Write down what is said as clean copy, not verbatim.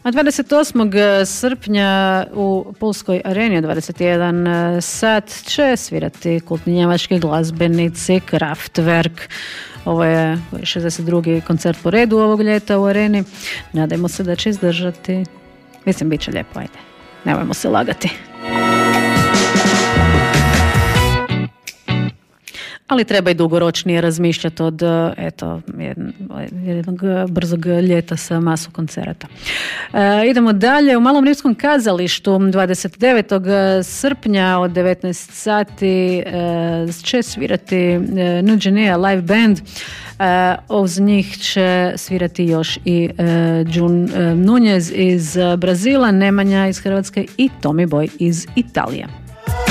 A 28. srpnja u Pulskoj areni 21 sat će svirati kultni njemački glazbenici Kraftwerk. Ovo je 62. koncert po redu ovog ljeta u areni. Nadajmo se da će izdržati. Mislim, bit će lijepo, ajde. Nemojmo se lagati. Ali treba i dugoročnije razmišljati od jednog brzog ljeta sa masu koncerata. Idemo dalje. U Malom rimskom kazalištu 29. srpnja od 19 sati će svirati Nuđenija live band. Uz njih će svirati još i Jun Nunez iz Brazila, Nemanja iz Hrvatske i Tommy Boy iz Italije.